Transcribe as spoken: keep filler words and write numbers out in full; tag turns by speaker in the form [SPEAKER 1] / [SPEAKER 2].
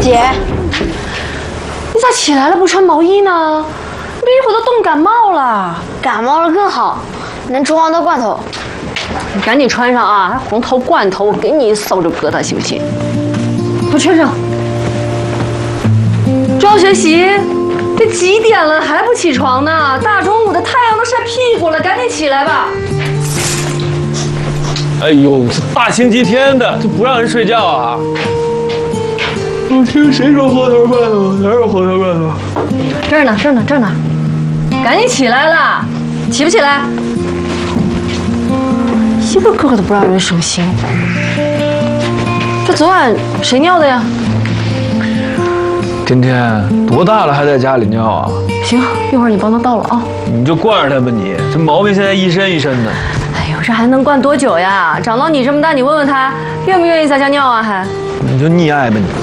[SPEAKER 1] 姐，你咋起来了不穿毛衣呢？你一会儿都冻感冒了。
[SPEAKER 2] 感冒了更好，能冲黄桃罐头。
[SPEAKER 1] 你赶紧穿上啊！还红头罐头，我给你烧着疙瘩行不行？快穿上。重要学习。这几点了还不起床呢？大中午的太阳都晒屁股了，赶紧起来吧！
[SPEAKER 3] 哎呦，这大星期天的就不让人睡觉啊！我听谁说黄桃罐头？哪有黄桃罐头？
[SPEAKER 1] 这儿呢，这儿呢，这儿呢！赶紧起来啦！起不起来？一个个都不让人省心。这昨晚谁尿的呀？
[SPEAKER 3] 天天多大了还在家里尿啊？
[SPEAKER 1] 行，一会儿你帮他倒了啊。
[SPEAKER 3] 你就惯着他吧你，这毛病现在一身一身的。
[SPEAKER 1] 哎呦，这还能惯多久呀？长到你这么大，你问问他愿不愿意在家尿啊？还？
[SPEAKER 3] 你就溺爱吧你。